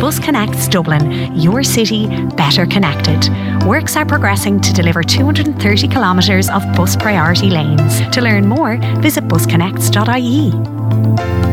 Bus Connects Dublin, your city better connected. Works are progressing to deliver 230 kilometres of bus priority lanes. To learn more, visit busconnects.ie.